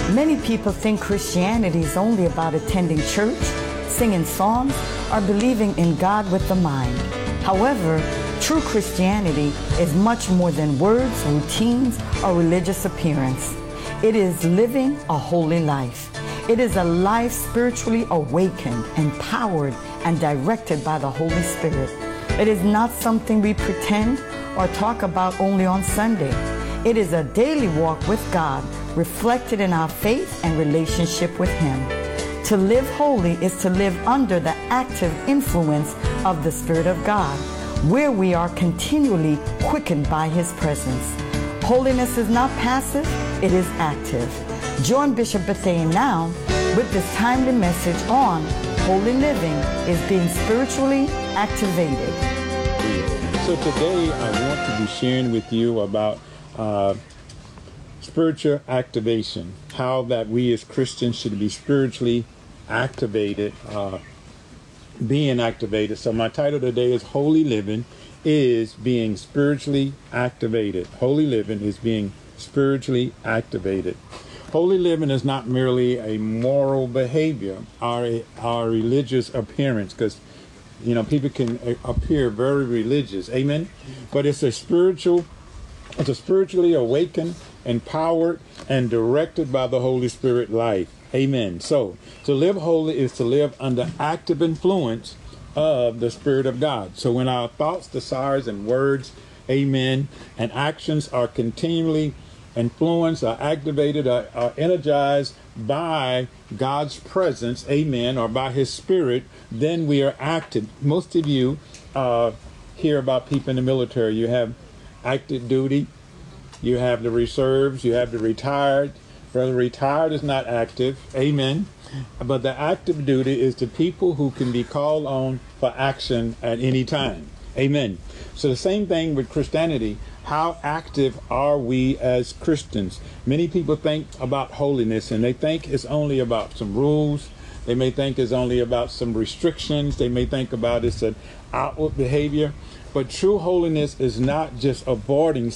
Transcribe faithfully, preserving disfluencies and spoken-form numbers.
Many people think Christianity is only about attending church, singing songs, or believing in God with the mind. However, true Christianity is much more than words, routines, or religious appearance. It is living a holy life. It is a life spiritually awakened, empowered, and directed by the Holy Spirit. It is not something we pretend or talk about only on Sunday. It is a daily walk with God, reflected in our faith and relationship with Him. To live holy is to live under the active influence of the Spirit of God, where we are continually quickened by His presence. Holiness is not passive, it is active. Join Bishop Bethany now with this timely message on holy living is being spiritually activated. So today I want to be sharing with you about uh, spiritual activation, how that we as Christians should be spiritually activated, uh, being activated. So my title today is Holy Living is Being Spiritually Activated. Holy living is being spiritually activated. Holy living is not merely a moral behavior or our religious appearance, because you know people can appear very religious, amen. But it's a spiritual, it's a spiritually awakened, empowered, and directed by the Holy Spirit life, amen. So to live holy is to live under active influence of the Spirit of God. So when our thoughts, desires, and words, amen, and actions are continually influenced, are activated, are, are energized by God's presence, amen, or by His Spirit, then we are active. Most of you uh, hear about people in the military. You have active duty, you have the reserves, you have the retired. Brother, retired is not active, amen. But the active duty is the people who can be called on for action at any time, amen. So the same thing with Christianity. How active are we as Christians? Many people think about holiness and they think it's only about some rules. They may think it's only about some restrictions. They may think about it's an outward behavior. But true holiness is not just avoiding